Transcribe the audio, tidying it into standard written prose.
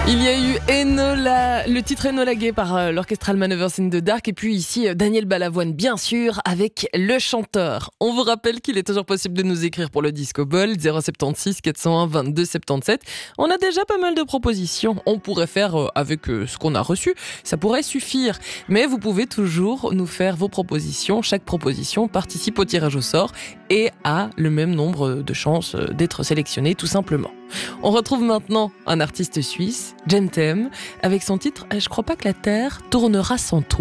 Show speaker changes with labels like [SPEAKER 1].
[SPEAKER 1] Il y a eu le titre Enola Gay par l'Orchestral Manoeuvres in the Dark et puis ici Daniel Balavoine bien sûr avec Le Chanteur. On vous rappelle qu'il est toujours possible de nous écrire pour le Disco Ball 076 401 22 77. On a déjà pas mal de propositions. On pourrait faire avec ce qu'on a reçu, ça pourrait suffire. Mais vous pouvez toujours nous faire vos propositions. Chaque proposition participe au tirage au sort et a le même nombre de chances d'être sélectionné tout simplement. On retrouve maintenant un artiste suisse, Gentem, avec son titre « Je crois pas que la terre tournera sans toi ».